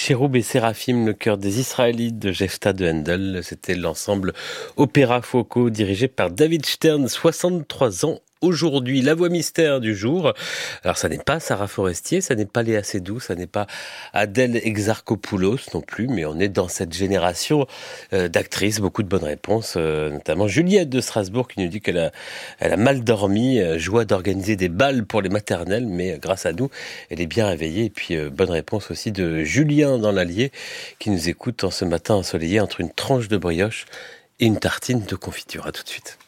Cherub et Séraphim, le chœur des Israélites de Jephthah de Handel. C'était l'ensemble Opéra Foco dirigé par David Stern, 63 ans. Aujourd'hui, la voix mystère du jour. Alors, ça n'est pas Sarah Forestier, ça n'est pas Léa Seydoux, ça n'est pas Adèle Exarchopoulos non plus, mais on est dans cette génération d'actrices. Beaucoup de bonnes réponses, notamment Juliette de Strasbourg qui nous dit qu'elle a mal dormi, joie d'organiser des bals pour les maternelles, mais grâce à nous, elle est bien réveillée. Et puis, bonne réponse aussi de Julien dans l'Allier qui nous écoute en ce matin ensoleillé entre une tranche de brioche et une tartine de confiture. À tout de suite.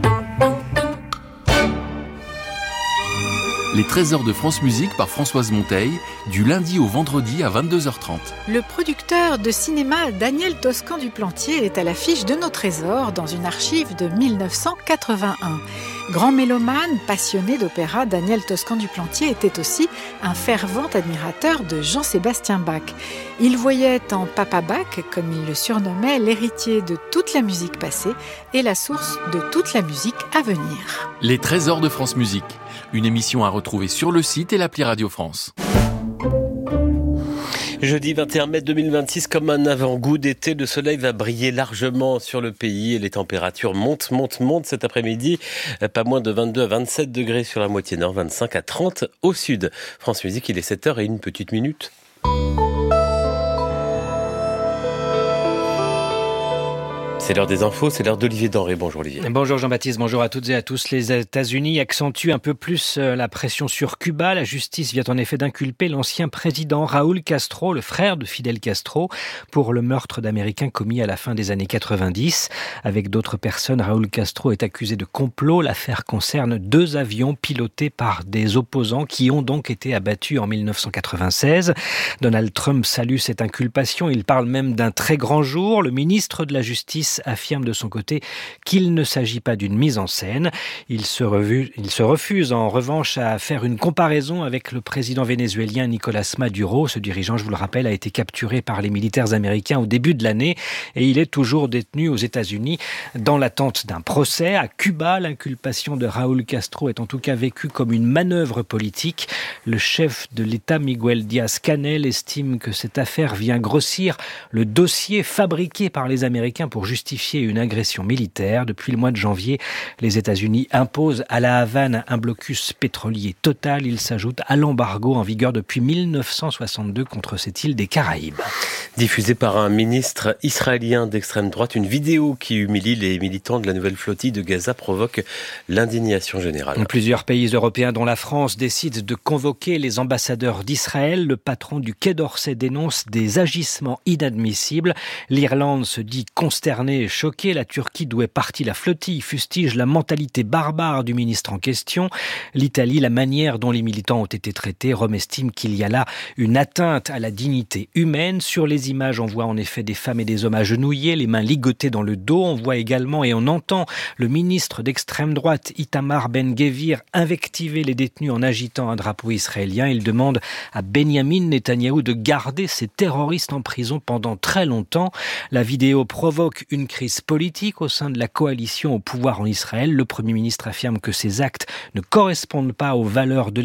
Les trésors de France Musique par Françoise Monteil, du lundi au vendredi à 22h30. Le producteur de cinéma Daniel Toscan du Plantier est à l'affiche de nos trésors dans une archive de 1981. Grand mélomane, passionné d'opéra, Daniel Toscan du Plantier était aussi un fervent admirateur de Jean-Sébastien Bach. Il voyait en Papa Bach, comme il le surnommait, l'héritier de toute la musique passée et la source de toute la musique à venir. Les trésors de France Musique, une émission à retrouver sur le site et l'appli Radio France. Jeudi 21 mai 2026, comme un avant-goût d'été, le soleil va briller largement sur le pays et les températures montent cet après-midi. Pas moins de 22 à 27 degrés sur la moitié nord, 25 à 30 au sud. France Musique, il est 7h01. C'est l'heure des infos, c'est l'heure d'Olivier Denré. Bonjour Olivier. Bonjour Jean-Baptiste, bonjour à toutes et à tous. Les États-Unis accentuent un peu plus la pression sur Cuba. La justice vient en effet d'inculper l'ancien président Raúl Castro, le frère de Fidel Castro, pour le meurtre d'Américains commis à la fin des années 90. Avec d'autres personnes, Raúl Castro est accusé de complot. L'affaire concerne 2 avions pilotés par des opposants qui ont donc été abattus en 1996. Donald Trump salue cette inculpation. Il parle même d'un très grand jour. Le ministre de la Justice affirme de son côté qu'il ne s'agit pas d'une mise en scène. Il se refuse en revanche à faire une comparaison avec le président vénézuélien Nicolás Maduro. Ce dirigeant, je vous le rappelle, a été capturé par les militaires américains au début de l'année et il est toujours détenu aux États-Unis dans l'attente d'un procès. À Cuba, l'inculpation de Raúl Castro est en tout cas vécue comme une manœuvre politique. Le chef de l'État, Miguel Díaz-Canel, estime que cette affaire vient grossir le dossier fabriqué par les Américains pour justifier une agression militaire. Depuis le mois de janvier, les États-Unis imposent à la Havane un blocus pétrolier total. Il s'ajoute à l'embargo en vigueur depuis 1962 contre cette île des Caraïbes. Diffusée par un ministre israélien d'extrême droite, une vidéo qui humilie les militants de la nouvelle flottille de Gaza provoque l'indignation générale. Plusieurs pays européens, dont la France, décident de convoquer les ambassadeurs d'Israël. Le patron du Quai d'Orsay dénonce des agissements inadmissibles. L'Irlande se dit consternée et choquée. La Turquie, d'où est partie la flottille, fustige la mentalité barbare du ministre en question. L'Italie, la manière dont les militants ont été traités. Rome estime qu'il y a là une atteinte à la dignité humaine. Sur les images, on voit en effet des femmes et des hommes agenouillés, les mains ligotées dans le dos. On voit également et on entend le ministre d'extrême droite, Itamar Ben-Gvir, invectiver les détenus en agitant un drapeau israélien. Il demande à Benyamin Netanyahou de garder ces terroristes en prison pendant très longtemps. La vidéo provoque une crise politique au sein de la coalition au pouvoir en Israël. Le Premier ministre affirme que ces actes ne correspondent pas aux valeurs de